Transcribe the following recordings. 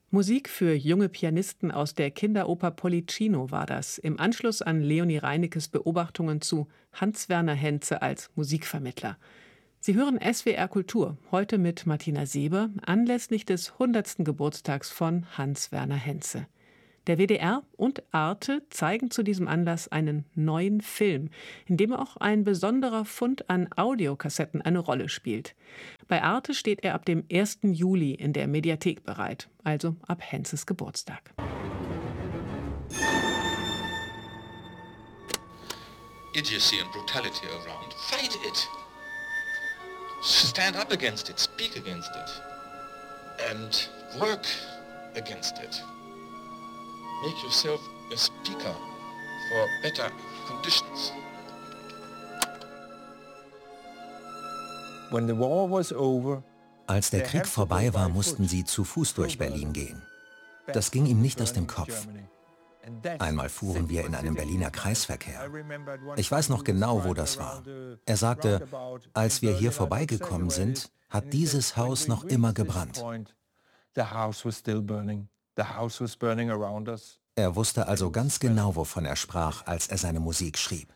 Musik für junge Pianisten aus der Kinderoper Pollicino war das, im Anschluss an Leonie Reinekes Beobachtungen zu Hans-Werner Henze als Musikvermittler. Sie hören SWR Kultur, heute mit Martina Seeber, anlässlich des 100. Geburtstags von Hans-Werner Henze. Der WDR und Arte zeigen zu diesem Anlass einen neuen Film, in dem auch ein besonderer Fund an Audiokassetten eine Rolle spielt. Bei Arte steht er ab dem 1. Juli in der Mediathek bereit, also ab Henzes Geburtstag. Idiocy and brutality around. Fight it. Stand up against it. Speak against it. And work against it. Make yourself a speaker for better conditions. When the war was over, als der Krieg vorbei war, mussten sie zu Fuß durch Berlin gehen. Das ging ihm nicht aus dem Kopf. Einmal fuhren wir in einem Berliner Kreisverkehr. Ich weiß noch genau, wo das war. Er sagte, als wir hier vorbeigekommen sind, hat dieses Haus noch immer gebrannt. Er wusste also ganz genau, wovon er sprach, als er seine Musik schrieb.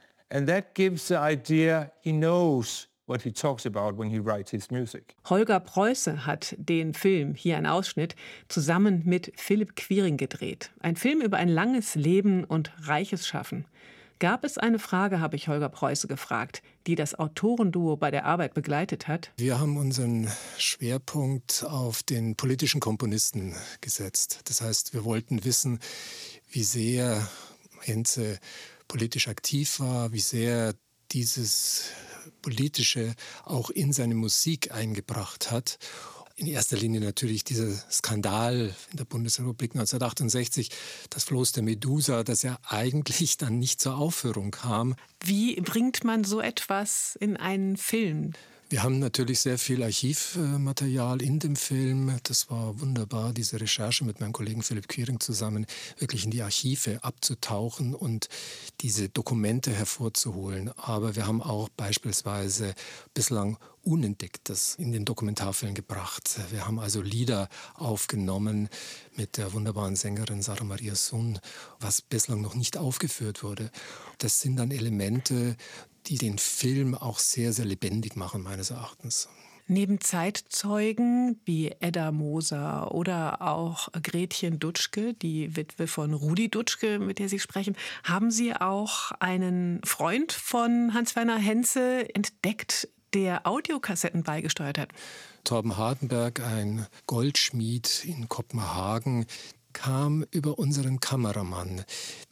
Holger Preuße hat den Film, hier ein Ausschnitt, zusammen mit Philipp Quiring gedreht. Ein Film über ein langes Leben und reiches Schaffen. Gab es eine Frage, habe ich Holger Preuße gefragt, die das Autorenduo bei der Arbeit begleitet hat? Wir haben unseren Schwerpunkt auf den politischen Komponisten gesetzt. Das heißt, wir wollten wissen, wie sehr Henze politisch aktiv war, wie sehr dieses Politische auch in seine Musik eingebracht hat. In erster Linie natürlich dieser Skandal in der Bundesrepublik 1968, das Floß der Medusa, das ja eigentlich dann nicht zur Aufführung kam. Wie bringt man so etwas in einen Film? Wir haben natürlich sehr viel Archivmaterial in dem Film. Das war wunderbar, diese Recherche mit meinem Kollegen Philipp Quiring zusammen, wirklich in die Archive abzutauchen und diese Dokumente hervorzuholen. Aber wir haben auch beispielsweise bislang Unentdecktes in den Dokumentarfilm gebracht. Wir haben also Lieder aufgenommen mit der wunderbaren Sängerin Sarah Maria Sun, was bislang noch nicht aufgeführt wurde. Das sind dann Elemente, die den Film auch sehr, sehr lebendig machen, meines Erachtens. Neben Zeitzeugen wie Edda Moser oder auch Gretchen Dutschke, die Witwe von Rudi Dutschke, mit der Sie sprechen, haben Sie auch einen Freund von Hans-Werner Henze entdeckt, der Audiokassetten beigesteuert hat? Torben Hardenberg, ein Goldschmied in Kopenhagen, kam über unseren Kameramann.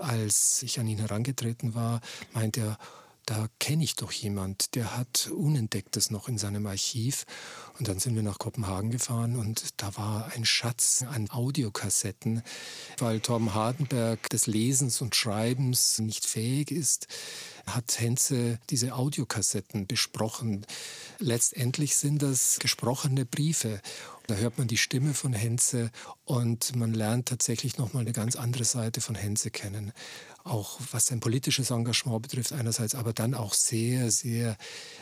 Als ich an ihn herangetreten war, meinte er, da kenne ich doch jemand, der hat Unentdecktes noch in seinem Archiv. Und dann sind wir nach Kopenhagen gefahren und da war ein Schatz an Audiokassetten. Weil Torben Hardenberg des Lesens und Schreibens nicht fähig ist, hat Henze diese Audiokassetten besprochen. Letztendlich sind das gesprochene Briefe. Da hört man die Stimme von Henze und man lernt tatsächlich nochmal eine ganz andere Seite von Henze kennen. Auch was sein politisches Engagement betrifft einerseits, aber dann auch sehr, sehr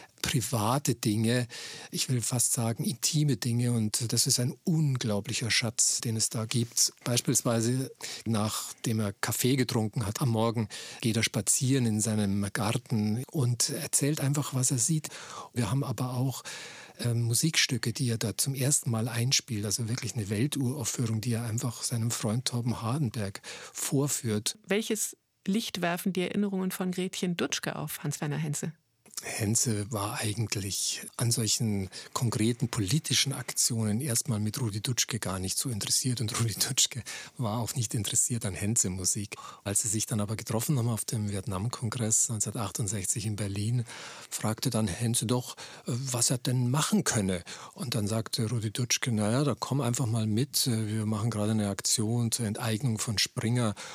private Dinge, ich will fast sagen intime Dinge, und das ist ein unglaublicher Schatz, den es da gibt. Beispielsweise, nachdem er Kaffee getrunken hat am Morgen, geht er spazieren in seinem Garten und erzählt einfach, was er sieht. Wir haben aber auch Musikstücke, die er da zum ersten Mal einspielt, also wirklich eine Welturaufführung, die er einfach seinem Freund Torben Hardenberg vorführt. Welches Licht werfen die Erinnerungen von Gretchen Dutschke auf Hans-Werner Henze? Henze war eigentlich an solchen konkreten politischen Aktionen erstmal mit Rudi Dutschke gar nicht so interessiert, und Rudi Dutschke war auch nicht interessiert an Henze-Musik. Als sie sich dann aber getroffen haben auf dem Vietnam-Kongress 1968 in Berlin, fragte dann Henze doch, was er denn machen könne. Und dann sagte Rudi Dutschke, naja, da komm einfach mal mit, wir machen gerade eine Aktion zur Enteignung von Springer.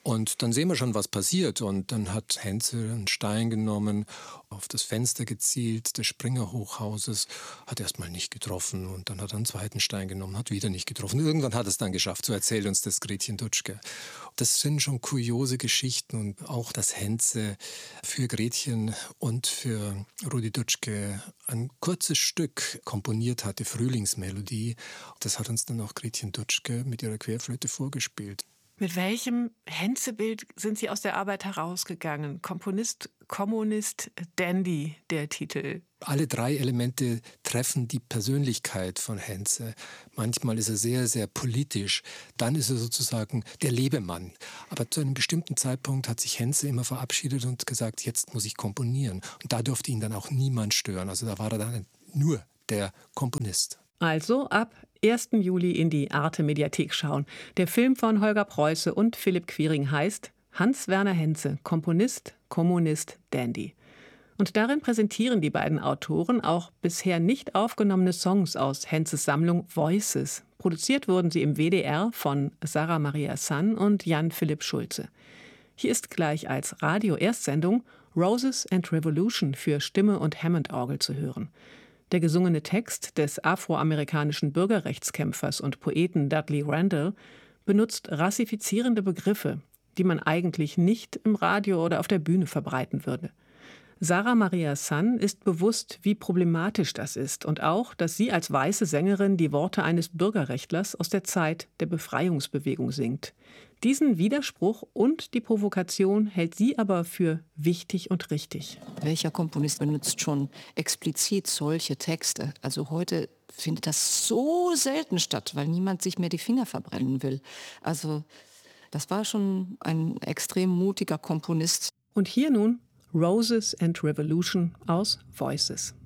Und dann sehen wir schon, was passiert. Und dann hat Henze einen Stein genommen, auf das Fenster gezielt des Springer-Hochhauses, hat erstmal nicht getroffen. Und dann hat er einen zweiten Stein genommen, hat wieder nicht getroffen. Irgendwann hat er es dann geschafft, so erzählt uns das Gretchen Dutschke. Das sind schon kuriose Geschichten. Und auch, dass Henze für Gretchen und für Rudi Dutschke ein kurzes Stück komponiert hatte, Frühlingsmelodie. Das hat uns dann auch Gretchen Dutschke mit ihrer Querflöte vorgespielt. Mit welchem Henze-Bild sind Sie aus der Arbeit herausgegangen? Komponist, Kommunist, Dandy, der Titel. Alle drei Elemente treffen die Persönlichkeit von Henze. Manchmal ist er sehr, sehr politisch. Dann ist er sozusagen der Lebemann. Aber zu einem bestimmten Zeitpunkt hat sich Henze immer verabschiedet und gesagt, jetzt muss ich komponieren. Und da durfte ihn dann auch niemand stören. Also da war er dann nur der Komponist. Also ab 1. Juli in die Arte-Mediathek schauen. Der Film von Holger Preuße und Philipp Quiring heißt Hans-Werner Henze, Komponist, Kommunist, Dandy. Und darin präsentieren die beiden Autoren auch bisher nicht aufgenommene Songs aus Henzes Sammlung Voices. Produziert wurden sie im WDR von Sarah Maria Sann und Jan-Philipp Schulze. Hier ist gleich als Radio-Erstsendung Roses and Revolution für Stimme und Hammond-Orgel zu hören. Der gesungene Text des afroamerikanischen Bürgerrechtskämpfers und Poeten Dudley Randall benutzt rassifizierende Begriffe, die man eigentlich nicht im Radio oder auf der Bühne verbreiten würde. Sarah Maria Sann ist bewusst, wie problematisch das ist und auch, dass sie als weiße Sängerin die Worte eines Bürgerrechtlers aus der Zeit der Befreiungsbewegung singt. Diesen Widerspruch und die Provokation hält sie aber für wichtig und richtig. Welcher Komponist benutzt schon explizit solche Texte? Also heute findet das so selten statt, weil niemand sich mehr die Finger verbrennen will. Also das war schon ein extrem mutiger Komponist. Und hier nun Roses and Revolution aus Voices.